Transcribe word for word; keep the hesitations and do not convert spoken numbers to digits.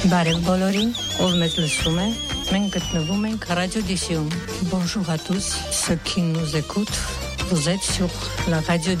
Բարև բոլորին, ով մեզ լսում է, մենք գտնվում ենք Radio Dishum. Bonjour à tous, ceux qui nous écoutent, vous êtes sur la Radio